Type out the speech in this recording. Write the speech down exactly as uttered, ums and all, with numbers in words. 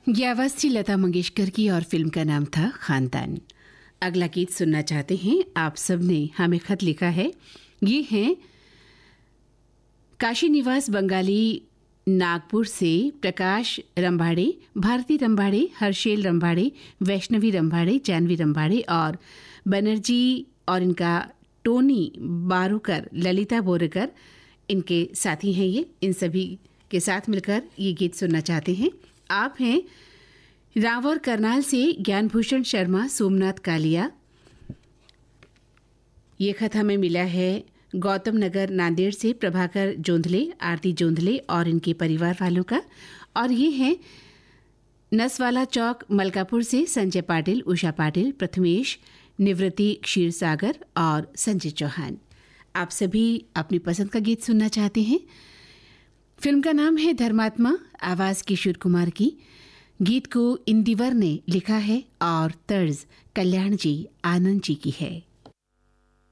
ये आवाज थी लता मंगेशकर की और फिल्म का नाम था खानदान। अगला गीत सुनना चाहते हैं आप सब ने हमें खत लिखा है। ये हैं काशी निवास बंगाली नागपुर से प्रकाश रंभाड़े, भारती रंभाड़े, हर्षेल रंभाड़े, वैष्णवी रंभाड़े, जानवी रंभाड़े और बनर्जी और इनका टोनी बारूकर, ललिता बोरकर इनके साथी हैं। ये इन सभी के साथ मिलकर ये गीत सुनना चाहते हैं। आप हैं रावर करनाल से ज्ञानभूषण शर्मा, सोमनाथ कालिया। ये खत हमें मिला है गौतम नगर नांदेड़ से प्रभाकर जोंधले, आरती जोंधले और इनके परिवार वालों का। और ये हैं नसवाला चौक मलकापुर से संजय पाटिल, उषा पाटिल, प्रथमेश, निवृत्ति क्षीरसागर और संजय चौहान। आप सभी अपनी पसंद का गीत सुनना चाहते हैं। फिल्म का नाम है धर्मात्मा, आवाज किशोर कुमार की। गीत को इंदिवर ने लिखा है और तर्ज कल्याण जी आनंद जी की है।